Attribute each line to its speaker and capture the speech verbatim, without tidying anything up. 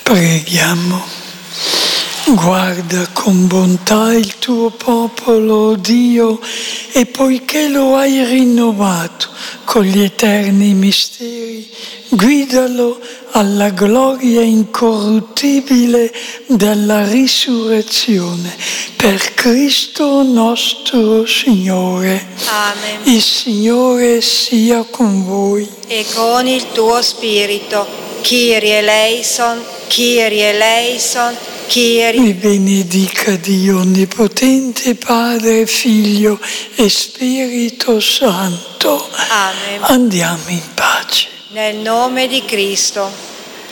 Speaker 1: Preghiamo. Guarda con bontà il tuo popolo, Dio, e poiché lo hai rinnovato con gli eterni misteri, guidalo alla gloria incorruttibile della risurrezione. Per Cristo nostro Signore.
Speaker 2: Amen.
Speaker 1: Il Signore sia con voi.
Speaker 2: E con il tuo spirito. Kyrie eleison, Kyrie eleison, Kyrie.
Speaker 1: Vi benedica Dio Onnipotente, Padre, Figlio e Spirito Santo.
Speaker 2: Amen.
Speaker 1: Andiamo in pace.
Speaker 2: Nel nome di Cristo.